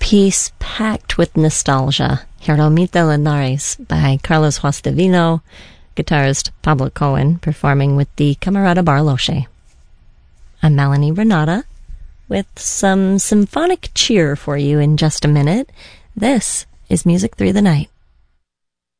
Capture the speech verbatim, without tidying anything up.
piece packed with nostalgia, Hiromitha Linares by Carlos Huastevino, guitarist Pablo Cohen performing with the Camerata Barloche. I'm Melanie Renata with some symphonic cheer for you in just a minute. This is Music Through the Night.